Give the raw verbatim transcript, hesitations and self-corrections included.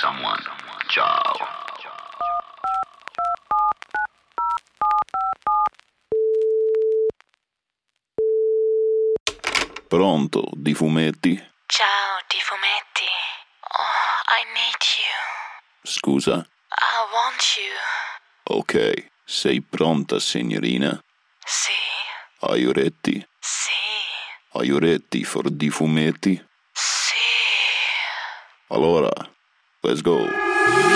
someone. Ciao. Pronto, di fumetti? Ciao, di fumetti. Oh, I need you. Scusa? I want you. Ok, sei pronta, signorina? Sì. Are you ready? Sì. Are you ready for di fumetti? Sì. Allora, let's go.